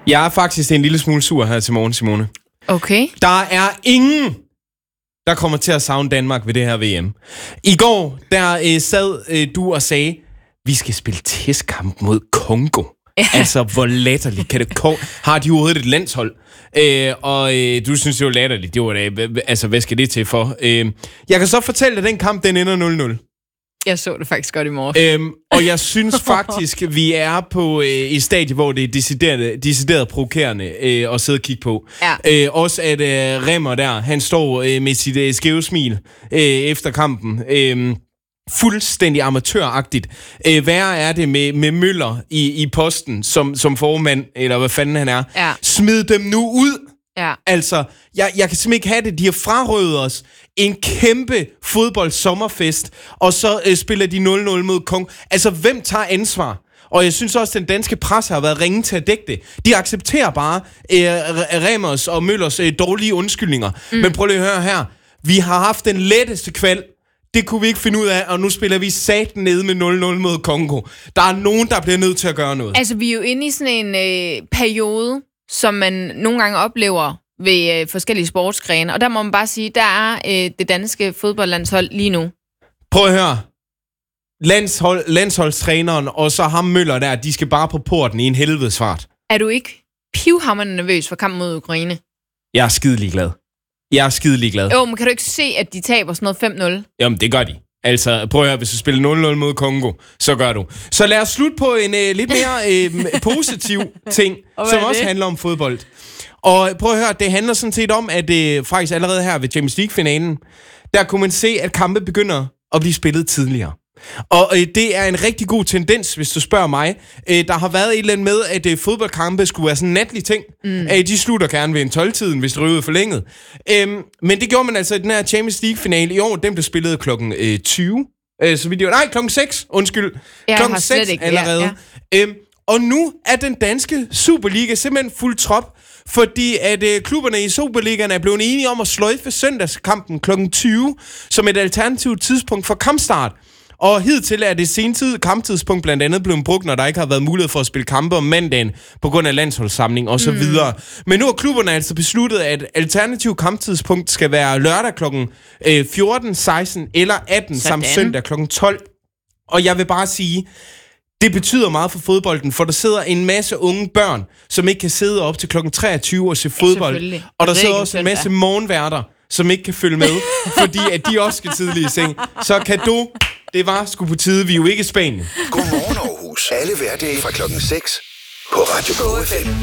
Jeg er faktisk en lille smule sur her til morgen, Simone. Okay. Der er ingen, der kommer til at savne Danmark ved det her VM. I går, der sad du og sagde, vi skal spille testkamp mod Kongo. Ja. Altså, hvor latterligt kan det har de overhovedet et landshold? Du synes, det var latterligt. Det var det, altså, hvad skal det til for? Jeg kan så fortælle dig, at den kamp, den ender 0-0. Jeg så det faktisk godt i morgen. Og jeg synes faktisk, vi er på et stadie, hvor det er decideret provokerende at sidde og kigge på. Ja. Også at Remmer der, han står med sit skæve smil efter kampen. Fuldstændig amatøragtigt. Værre er det med Møller i posten som formand, eller hvad fanden han er. Ja. Smid dem nu ud! Ja. Altså, jeg kan simpelthen ikke have det. De har frarøvet os en kæmpe fodboldsommerfest, og så spiller de 0-0 mod Kongo. Altså, hvem tager ansvar? Og jeg synes også, at den danske presse har været ringe til at dække det. De accepterer bare Remers og Møllers dårlige undskyldninger. Men prøv lige at høre her. Vi har haft den letteste kval. Det kunne vi ikke finde ud af, og nu spiller vi satan nede med 0-0 mod Kongo. Der er nogen, der bliver nødt til at gøre noget. Altså, vi er jo inde i sådan en periode, som man nogle gange oplever ved forskellige sportsgrene. Og der må man bare sige, der er det danske fodboldlandshold lige nu. Prøv at høre. Landsholdstræneren og så ham Møller der, de skal bare på porten i en helvedesfart. Er du ikke pivhammerende nervøs for kampen mod Ukraine? Jeg er skidelig glad. Jo, men kan du ikke se, at de taber sådan noget 5-0? Jamen, det gør de. Altså, prøv at høre, hvis du spiller 0-0 mod Kongo, så gør du. Så lad os slutte på en lidt mere positiv ting, som også handler om fodbold. Og prøv at høre, det handler sådan set om, at faktisk allerede her ved Champions League-finalen, der kunne man se, at kampe begynder at blive spillet tidligere. Og det er en rigtig god tendens, hvis du spørger mig. Der har været et eller andet med, at fodboldkampe skulle være sådan en natlig ting. De slutter gerne ved en 12-tiden, hvis det ryger forlænget. Men det gjorde man altså i den her Champions League-finale i år. Den blev spillet klokken 20. Så vidt klokken 6, undskyld. Klokken 6 allerede. Ja. Og nu er den danske Superliga simpelthen fuld trop, fordi at klubberne i Superligaen er blevet enige om at sløjfe søndagskampen klokken 20 som et alternativt tidspunkt for kampstart. Og hidtil er det sentid kamptidspunkt blandt andet blevet brugt, når der ikke har været mulighed for at spille kampe om mandagen på grund af landsholdssamling og så videre. Men nu har klubberne altså besluttet, at alternativ kamptidspunkt skal være lørdag klokken 14, 16 eller 18 samt søndag klokken 12. Og jeg vil bare sige, det betyder meget for fodbolden, for der sidder en masse unge børn, som ikke kan sidde op til klokken 23 og se fodbold. Og der sidder også en masse morgenværter, som ikke kan følge med, fordi at de også skal tidligt i seng. Så cadeau, det var sgu på tide, vi er jo ikke i Spanien. Godmorgen Aarhus. Alle hverdage fra klokken 6 på Radio KFM.